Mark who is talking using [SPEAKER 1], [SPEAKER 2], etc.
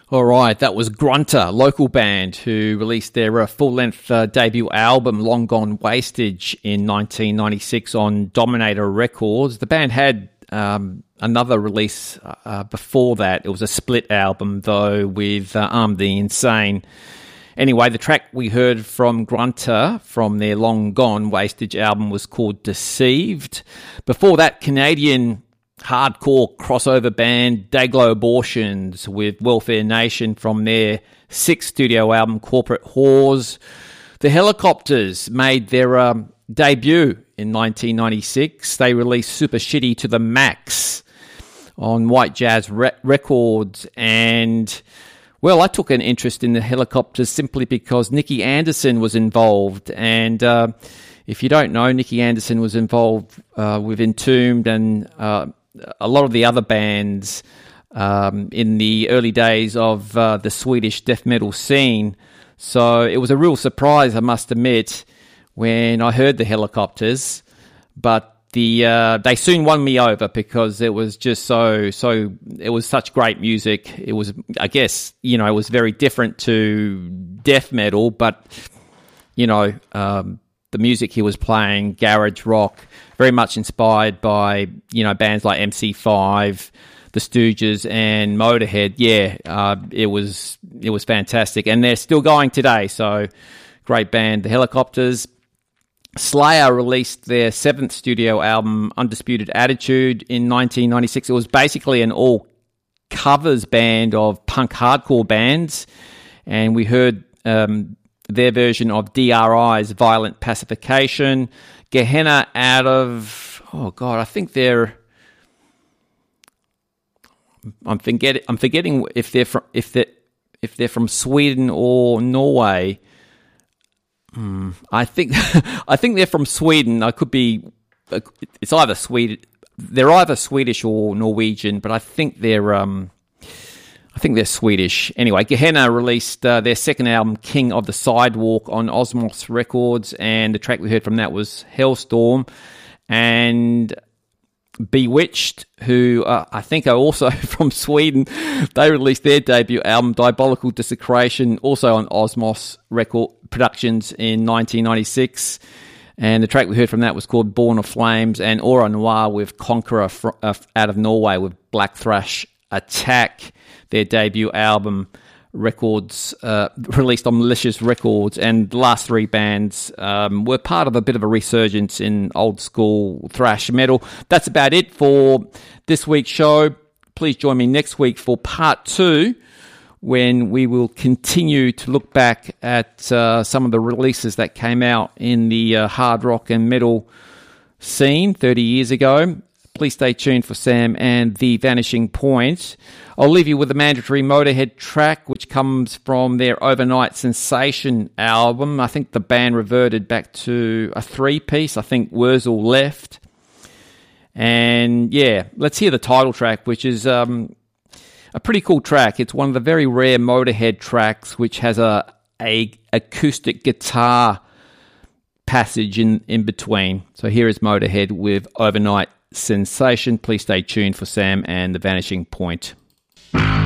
[SPEAKER 1] All right, that was Grunter, local band who released their full-length debut album, Long Gone Wastage, in 1996 on Dominator Records. The band had another release before that. It was a split album, though, with Arm the Insane. Anyway, the track we heard from Grunter from their Long Gone Wastage album was called Deceived. Before that, Canadian hardcore crossover band Dayglow Abortions with Welfare Nation from their sixth studio album Corporate Whores. The Helicopters made their debut in 1996. They released Super Shitty to the Max on White Jazz Records, and well, I took an interest in the Helicopters simply because Nicky Anderson was involved, and if you don't know, Nicky Anderson was involved with Entombed and a lot of the other bands in the early days of the Swedish death metal scene. So it was a real surprise, I must admit, when I heard the Helicopters. But they soon won me over because it was just it was such great music. It was, I guess, it was very different to death metal, but the music he was playing, garage rock, very much inspired by, bands like MC5, The Stooges, and Motorhead. Yeah, it was fantastic. And they're still going today, so great band, the Helicopters. Slayer released their seventh studio album, Undisputed Attitude, in 1996. It was basically an all-covers band of punk hardcore bands, and we heard their version of DRI's Violent Pacification. Gehenna out of, I think they're, I'm forgetting if they're from Sweden or Norway. I think they're from Sweden. I could be. It's either Sweden. They're either Swedish or Norwegian, but I think they're Swedish. Anyway, Gehenna released their second album, King of the Sidewalk, on Osmos Records, and the track we heard from that was Hellstorm. And Bewitched, who I think are also from Sweden, they released their debut album, Diabolical Desecration, also on Osmos Record Productions in 1996. And the track we heard from that was called Born of Flames, and Aura Noir with Conqueror out of Norway with Black Thrash Attack, their debut album, records released on Malicious Records. And the last three bands were part of a bit of a resurgence in old school thrash metal. That's about it for this week's show. Please join me next week for part 2, when we will continue to look back at some of the releases that came out in the hard rock and metal scene 30 years ago. Please stay tuned for Sam and The Vanishing Point. I'll leave you with a mandatory Motorhead track, which comes from their Overnight Sensation album. I think the band reverted back to a 3-piece. I think Wurzel left. And yeah, let's hear the title track, which is a pretty cool track. It's one of the very rare Motorhead tracks which has a acoustic guitar passage in between. So here is Motorhead with Overnight Sensation. Please stay tuned for Sam and The Vanishing Point.